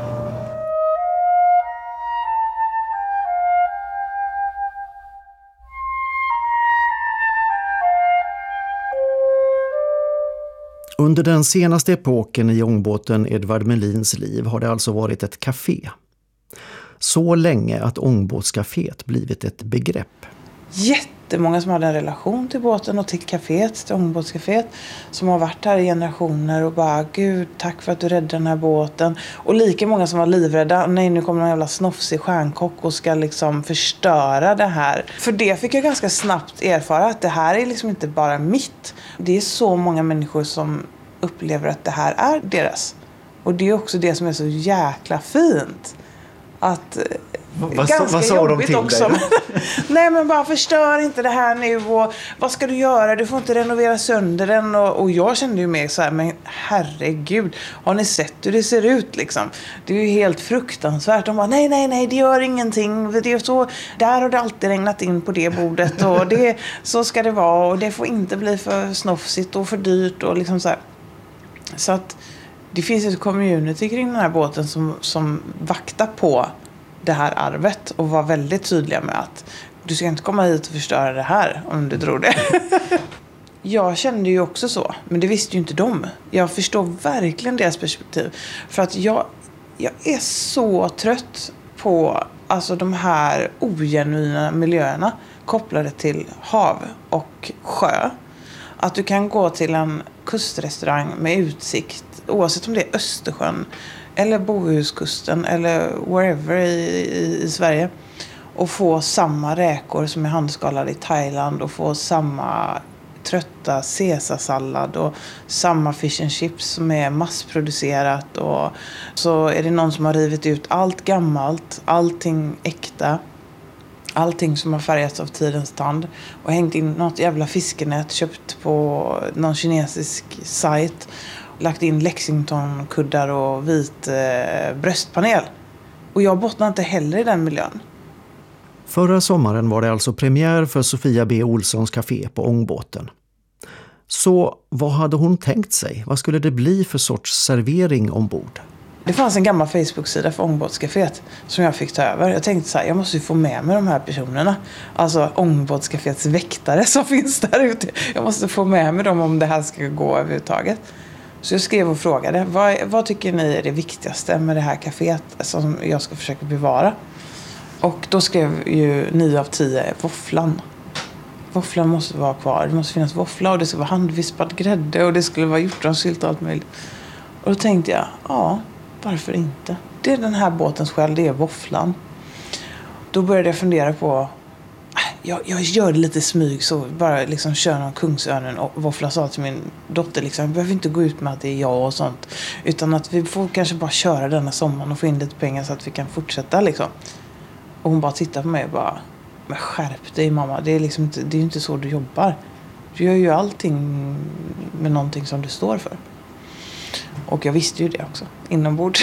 Under den senaste epoken i ångbåten Edvard Melins liv har det alltså varit ett café. Så länge att ångbåtscaféet blivit ett begrepp. jättemånga som hade en relation till båten och till kaféet, till ångbåtscaféet, som har varit här i generationer och bara, gud, tack för att du räddade den här båten. Och lika många som var livrädda, nej, nu kommer någon jävla snofsig stjärnkock och ska liksom förstöra det här. För det fick jag ganska snabbt erfara att det här är liksom inte bara mitt. Det är så många människor som upplever att det här är deras. Och det är också det som är så jäkla fint. Att Vad sa de till också. dig? Nej, men bara förstör inte det här nu. Och vad ska du göra? Du får inte renovera sönder den. Och jag kände ju mer så här, men herregud, har ni sett hur det ser ut liksom? Det är ju helt fruktansvärt. De bara, nej, det gör ingenting. Det är så, där har det alltid regnat in på det bordet. Och så ska det vara. Och det får inte bli för snofsigt och för dyrt. Och liksom så här. Så att det finns ett community kring den här båten som vaktar på det här arvet och var väldigt tydliga med att du ska inte komma hit och förstöra det här om du tror det. Jag kände ju också så, men det visste ju inte de. Jag förstår verkligen deras perspektiv. För att jag är så trött på alltså de här ogenuina miljöerna kopplade till hav och sjö. Att du kan gå till en kustrestaurang med utsikt, oavsett om det är Östersjön eller Bohuskusten eller wherever i Sverige, och få samma räkor som är handskalade i Thailand och få samma trötta caesarsallad och samma fish and chips som är massproducerat, och så är det någon som har rivit ut allt gammalt, allting äkta, allting som har färgats av tidens tand och hängt in något jävla fiskenät köpt på någon kinesisk sajt, lagt in Lexington-kuddar och vit bröstpanel. Och jag bottnar inte heller i den miljön. Förra sommaren var det alltså premiär för Sofia B. Olssons café på ångbåten. Så vad hade hon tänkt sig? Vad skulle det bli för sorts servering ombord? Det fanns en gammal Facebook-sida för ångbåtscaféet som jag fick ta över. Jag tänkte så här, jag måste ju få med mig de här personerna. Alltså ångbåtscaféets väktare som finns där ute. Jag måste få med mig dem om det här ska gå överhuvudtaget. Så jag skrev och frågade, vad tycker ni är det viktigaste med det här caféet som jag ska försöka bevara? Och då skrev ju 9 av 10 våfflan. Våfflan måste vara kvar. Det måste finnas våffla och det ska vara handvispad grädde och det skulle vara hjortronsylt och allt möjligt. Och då tänkte jag, ja, varför inte? Det är den här båtens själ, det är våfflan. Då började jag fundera på, jag gör det lite smyg, så bara liksom kör någon Kungsörnen och våffla, sa till min dotter liksom, vi behöver inte gå ut med att det är jag och sånt, utan att vi får kanske bara köra denna sommaren och få in lite pengar så att vi kan fortsätta liksom. Och hon bara tittar på mig och bara, men skärp dig mamma, det är liksom inte, det är inte så du jobbar. Du gör ju allting med någonting som du står för. Och jag visste ju det också, inombords.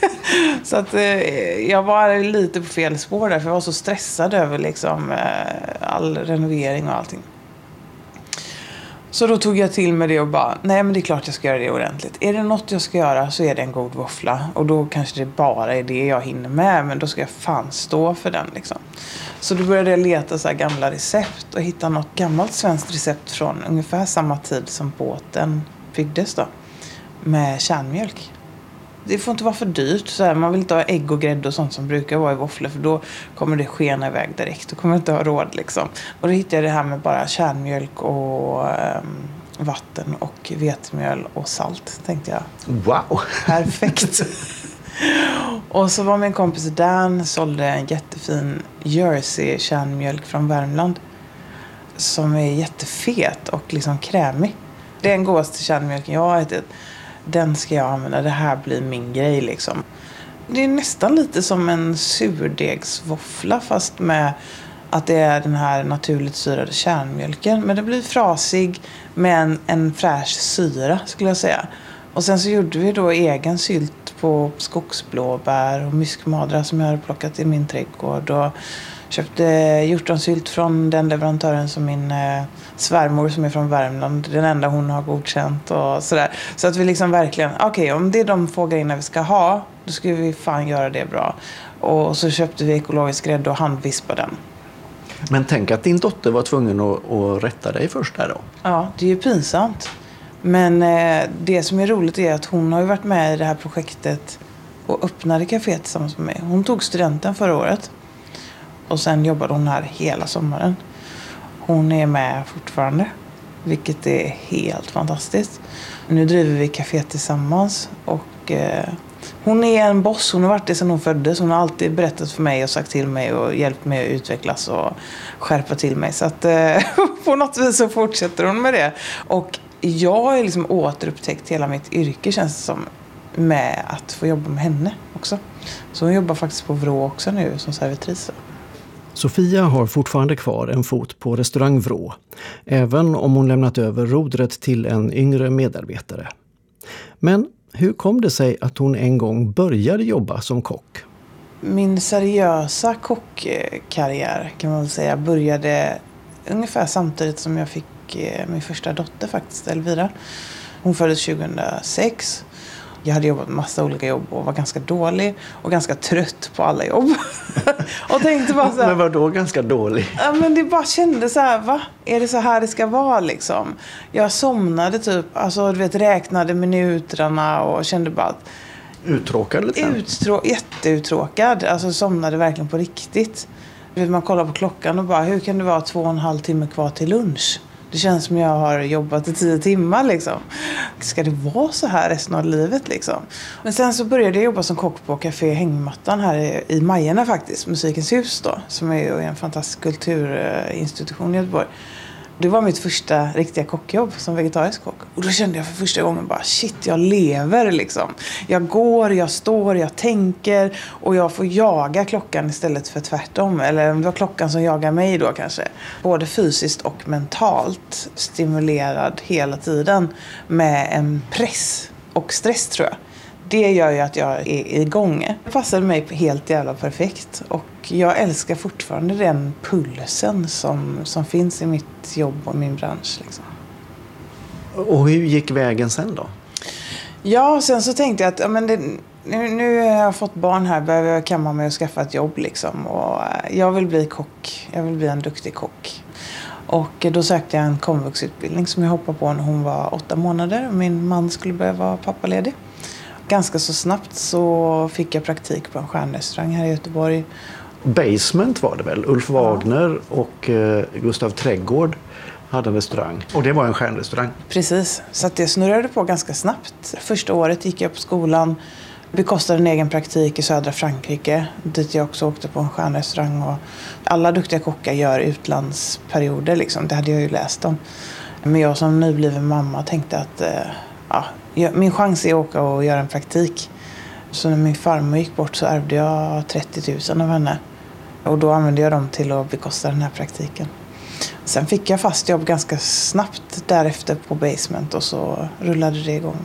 Så att jag var lite på fel spår där, för jag var så stressad över liksom all renovering och allting. Så då tog jag till med det och bara, nej men det är klart jag ska göra det ordentligt. Är det något jag ska göra så är det en god våffla. Och då kanske det bara är det jag hinner med, men då ska jag fan stå för den liksom. Så då började jag leta så här gamla recept och hitta något gammalt svenskt recept från ungefär samma tid som båten byggdes då. Med kärnmjölk. Det får inte vara för dyrt. Så här, man vill inte ha ägg och grädde och sånt som brukar vara i våfflor, för då kommer det skena iväg direkt. Då kommer jag inte ha råd liksom. Och då hittade jag det här med bara kärnmjölk och vatten och vetemjöl och salt, tänkte jag. Wow! Perfekt! Och så var min kompis Dan, sålde en jättefin Jersey kärnmjölk från Värmland. Som är jättefet och liksom krämig. Det är den godaste kärnmjölken jag har ätit. Den ska jag använda, det här blir min grej liksom. Det är nästan lite som en surdegsvåffla, fast med att det är den här naturligt syrade kärnmjölken. Men det blir frasig med en fräsch syra, skulle jag säga. Och sen så gjorde vi då egen sylt på skogsblåbär och myskmadra som jag hade plockat i min trädgård. Och köpte hjortronsylt från den leverantören som min svärmor som är från Värmland, den enda hon har godkänt och sådär. Så att vi liksom verkligen, okej, om det är de få grejerna vi ska ha, då ska vi fan göra det bra. Och så köpte vi ekologisk grädde och handvispade den. Men tänk att din dotter var tvungen att rätta dig först där då. Ja, det är ju pinsamt. Men det som är roligt är att hon har ju varit med i det här projektet och öppnade caféet tillsammans med mig. Hon tog studenten förra året. Och sen jobbade hon här hela sommaren. Hon är med fortfarande, vilket är helt fantastiskt. Nu driver vi café tillsammans och hon är en boss. Hon har varit det sedan hon föddes. Hon har alltid berättat för mig och sagt till mig och hjälpt mig att utvecklas och skärpa till mig. Så att på något vis så fortsätter hon med det. Och jag har liksom återupptäckt hela mitt yrke, känns det som, med att få jobba med henne också. Så hon jobbar faktiskt på Vrå också nu som servitris. Sofia har fortfarande kvar en fot på restaurang Vrå, även om hon lämnat över rodret till en yngre medarbetare. Men hur kom det sig att hon en gång började jobba som kock? Min seriösa kockkarriär kan man väl säga började ungefär samtidigt som jag fick min första dotter faktiskt, Elvira. Hon föddes 2006. Jag hade jobbat med massa olika jobb och var ganska dålig och ganska trött på alla jobb. Och tänkte bara så här, men var då ganska dålig? Ja, men det bara kände så här, va? Är det så här det ska vara liksom? Jag somnade typ, alltså du vet, räknade minuterna och kände bara att... Uttråkad lite? Jätteuttråkad, alltså somnade verkligen på riktigt. Man kollar på klockan och bara, hur kan det vara 2,5 timmar kvar till lunch? Det känns som jag har jobbat i 10 timmar liksom. Ska det vara så här resten av livet liksom? Men sen så började jag jobba som kock på Café Hängmattan här i Majerna faktiskt. Musikens hus då. Som är en fantastisk kulturinstitution i Göteborg. Det var mitt första riktiga kockjobb som vegetarisk kock. Och då kände jag för första gången bara, shit, jag lever liksom. Jag går, jag står, jag tänker och jag får jaga klockan istället för tvärtom. Eller det var klockan som jagar mig då kanske. Både fysiskt och mentalt stimulerad hela tiden med en press och stress tror jag. Det gör ju att jag är igång. Det passade mig helt jävla perfekt. Och jag älskar fortfarande den pulsen som finns i mitt jobb och min bransch. Liksom. Och hur gick vägen sen då? Ja, sen så tänkte jag att ja, men nu har jag fått barn här. Behöver jag kamma mig och skaffa ett jobb. Liksom. Och jag vill bli kock. Jag vill bli en duktig kock. Och då sökte jag en komvuxutbildning som jag hoppade på när hon var 8 månader. Och min man skulle börja vara pappaledig. Ganska så snabbt så fick jag praktik på en stjärnrestaurang här i Göteborg. Basement var det väl? Ulf Wagner och Gustav Trädgård hade en restaurang. Och det var en stjärnrestaurang. Precis, så att det snurrade på ganska snabbt. Första året gick jag på skolan. Bekostade en egen praktik i södra Frankrike. Dit jag också åkte på en stjärnrestaurang. Och alla duktiga kockar gör utlandsperioder liksom. Det hade jag ju läst om. Men jag som nybliven mamma tänkte att... min chans är att åka och göra en praktik. Så när min farmor gick bort så ärvde jag 30 000 av henne. Och då använde jag dem till att bekosta den här praktiken. Sen fick jag fast jobb ganska snabbt därefter på Basement och så rullade det igång då.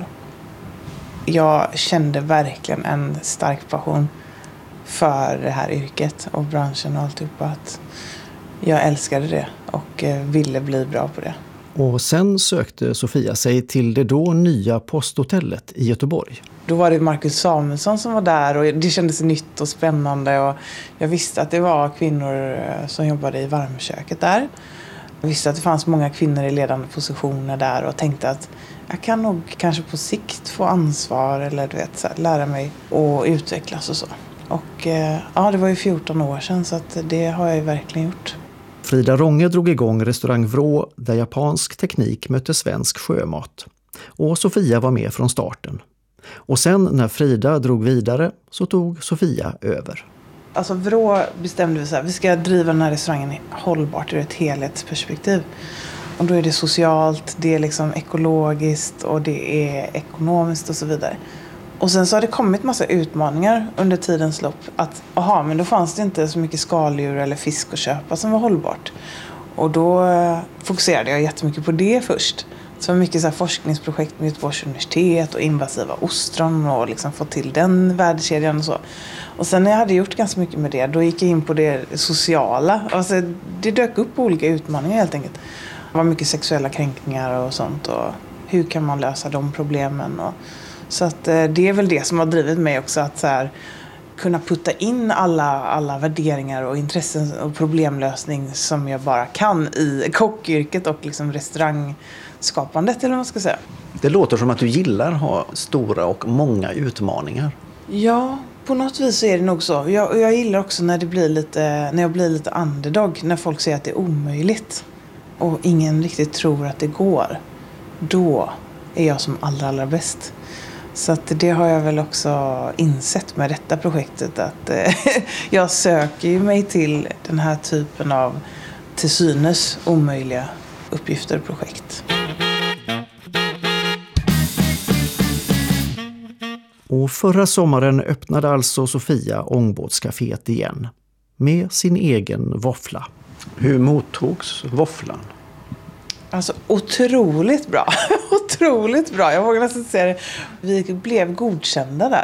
Jag kände verkligen en stark passion för det här yrket och branschen och alltihopa. Att jag älskade det och ville bli bra på det. Och sen sökte Sofia sig till det då nya posthotellet i Göteborg. Då var det Marcus Samuelsson som var där och det kändes nytt och spännande. Och jag visste att det var kvinnor som jobbade i varmköket där. Jag visste att det fanns många kvinnor i ledande positioner där och tänkte att jag kan nog kanske på sikt få ansvar eller du vet, så här, lära mig och utvecklas och så. Och det var ju 14 år sedan så att det har jag ju verkligen gjort. Frida Ronge drog igång restaurang Vrå där japansk teknik mötte svensk sjömat. Och Sofia var med från starten. Och sen när Frida drog vidare så tog Sofia över. Alltså Vrå bestämde vi så här, vi ska driva den här restaurangen hållbart ur ett helhetsperspektiv. Och då är det socialt, det är liksom ekologiskt och det är ekonomiskt och så vidare. Och sen så har det kommit massa utmaningar under tidens lopp. Att, men då fanns det inte så mycket skaldjur eller fisk att köpa som var hållbart. Och då fokuserade jag jättemycket på det först. Så mycket så här forskningsprojekt med Göteborgs universitet och invasiva ostron och liksom få till den värdekedjan och så. Och sen när jag hade gjort ganska mycket med det, då gick jag in på det sociala. Alltså, det dök upp olika utmaningar helt enkelt. Det var mycket sexuella kränkningar och sånt och hur kan man lösa de problemen och... Så att det är väl det som har drivit mig också att så här, kunna putta in alla värderingar och intressen och problemlösning som jag bara kan i kockyrket och liksom restaurangskapandet eller vad man ska säga. Det låter som att du gillar att ha stora och många utmaningar. Ja, på något vis så är det nog så. Jag gillar också när jag blir lite underdog, när folk säger att det är omöjligt. och ingen riktigt tror att det går, då är jag som allra bäst. Så att det har jag väl också insett med detta projektet, att jag söker ju mig till den här typen av till synes omöjliga uppgifter och projekt. Och förra sommaren öppnade alltså Sofia ångbåtscaféet igen med sin egen våffla. Hur mottogs våfflan? Alltså otroligt bra. Otroligt bra. Jag vågar nästan säga det. Vi blev godkända där.